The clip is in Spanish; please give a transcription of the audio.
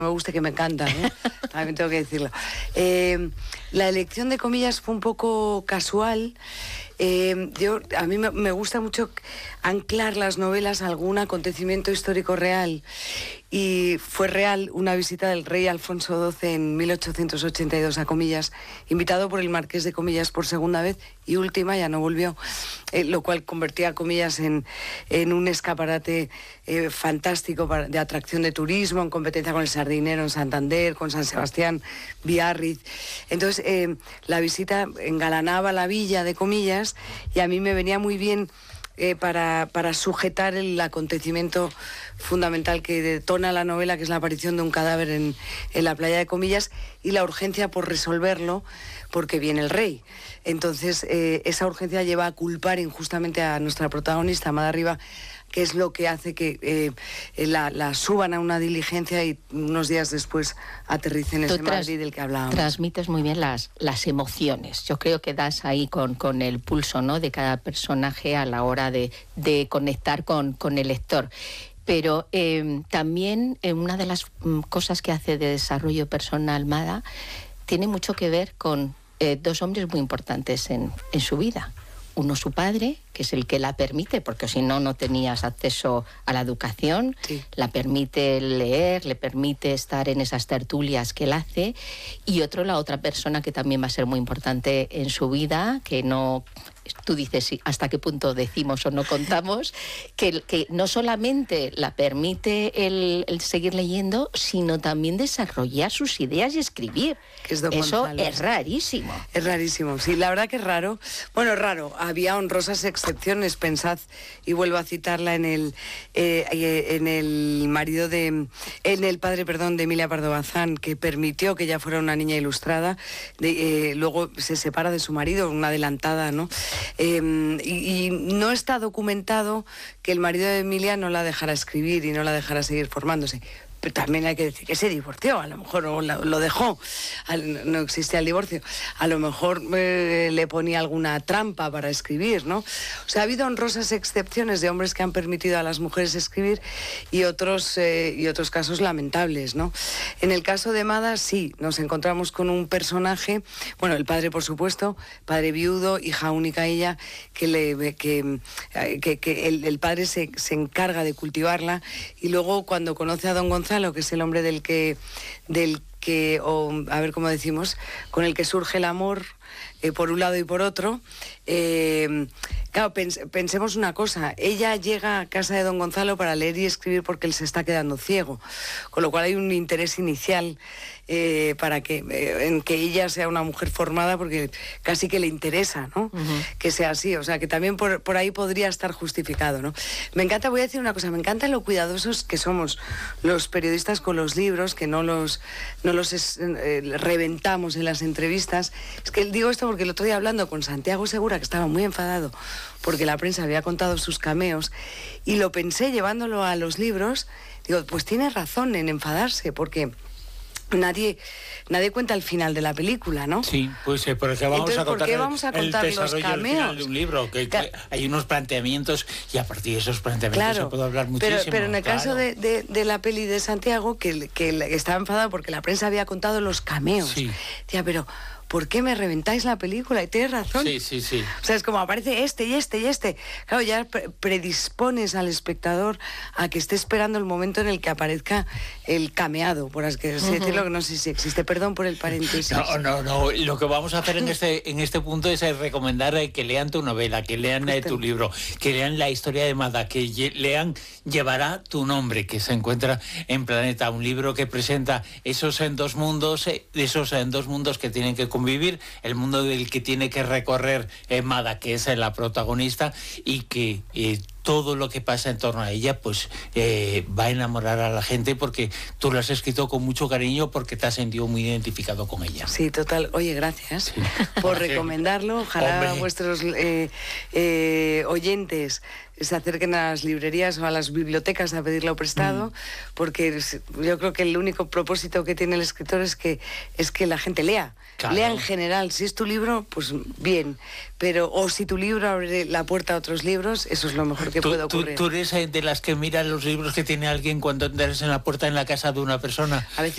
me guste, que me encanta, ¿eh? También tengo que decirlo. La elección de comillas fue un poco casual. A mí me gusta mucho anclar las novelas a algún acontecimiento histórico real. Y fue real una visita del rey Alfonso XII en 1882 a Comillas, invitado por el marqués de Comillas por segunda vez y última, ya no volvió, lo cual convertía a Comillas en un escaparate fantástico de atracción de turismo, en competencia con el Sardinero en Santander, con San Sebastián, Biarritz. Entonces, la visita engalanaba la villa de Comillas y a mí me venía muy bien para sujetar el acontecimiento fundamental que detona la novela, que es la aparición de un cadáver en la playa de Comillas, y la urgencia por resolverlo porque viene el rey. Entonces, esa urgencia lleva a culpar injustamente a nuestra protagonista, Amada Riba, que es lo que hace que la suban a una diligencia y unos días después aterricen en ese Madrid del que hablábamos. Transmites muy bien las emociones. Yo creo que das ahí con el pulso, ¿no?, de cada personaje a la hora de conectar con el lector. Pero también una de las cosas que hace de desarrollo personal Mada tiene mucho que ver con dos hombres muy importantes en su vida. Uno, su padre, que es el que la permite, porque si no, no tenías acceso a la educación, sí. La permite leer, le permite estar en esas tertulias que él hace, y otro, la otra persona que también va a ser muy importante en su vida, que no... Tú dices hasta qué punto decimos o no contamos, que no solamente la permite el seguir leyendo, sino también desarrollar sus ideas y escribir. Que es Don Eso Gonzalo. Es rarísimo. Es rarísimo, sí, la verdad que es raro. Bueno, raro, había honrosas excepciones, pensad, y vuelvo a citarla en el padre de Emilia Pardo Bazán, que permitió que ella fuera una niña ilustrada, luego se separa de su marido, una adelantada, ¿no? Y no está documentado que el marido de Emilia no la dejara escribir y no la dejara seguir formándose. Pero también hay que decir que se divorció, a lo mejor, o lo dejó, no existía el divorcio, a lo mejor le ponía alguna trampa para escribir, ¿no? O sea, ha habido honrosas excepciones de hombres que han permitido a las mujeres escribir y otros casos lamentables, ¿no? En el caso de Mada, sí, nos encontramos con un personaje, bueno, el padre, por supuesto, padre viudo, hija única ella, que el padre se encarga de cultivarla, y luego cuando conoce a Don Gonzalo, que es el hombre a ver cómo decimos, con el que surge el amor, por un lado y por otro. Claro, pensemos una cosa, ella llega a casa de Don Gonzalo para leer y escribir porque él se está quedando ciego, con lo cual hay un interés inicial en que ella sea una mujer formada, porque casi que le interesa, ¿no? Uh-huh. Que sea así, o sea, que también por ahí podría estar justificado, ¿no? Me encanta, voy a decir una cosa, me encanta lo cuidadosos que somos los periodistas con los libros, que no los reventamos en las entrevistas. Es que digo esto porque el otro día, hablando con Santiago Segura, que estaba muy enfadado porque la prensa había contado sus cameos, y lo pensé llevándolo a los libros, digo, pues tiene razón en enfadarse, porque nadie cuenta el final de la película, ¿no? Sí, pues porque vamos a contar el desarrollo del final de un libro, que hay unos planteamientos, y a partir de esos planteamientos se puede hablar muchísimo. Pero en el caso de la peli de Santiago, que estaba enfadado porque la prensa había contado los cameos. Sí. Tía, pero ¿por qué me reventáis la película? Y tienes razón. Sí. O sea, es como aparece este y este y este. Claro, ya predispones al espectador a que esté esperando el momento en el que aparezca el cameado, por así decirlo, que no sé si existe. Perdón por el paréntesis. No. Lo que vamos a hacer en este punto es recomendar que lean tu novela, que lean tu libro, que lean la historia de Mada, que lean Llevará tu nombre, que se encuentra en Planeta, un libro que presenta esos dos mundos que tienen que convivir, el mundo del que tiene que recorrer Mada, que es la protagonista, y que todo lo que pasa en torno a ella pues va a enamorar a la gente, porque tú lo has escrito con mucho cariño, porque te has sentido muy identificado con ella. Sí, total. Oye, gracias por recomendarlo. Ojalá vuestros oyentes se acerquen a las librerías o a las bibliotecas a pedirlo prestado, porque yo creo que el único propósito que tiene el escritor es que la gente lea. Claro. Lea en general. Si es tu libro, pues bien, o si tu libro abre la puerta a otros libros, eso es lo mejor que puede ocurrir. ¿Tú eres de las que miran los libros que tiene alguien cuando entras en la puerta en la casa de una persona? A veces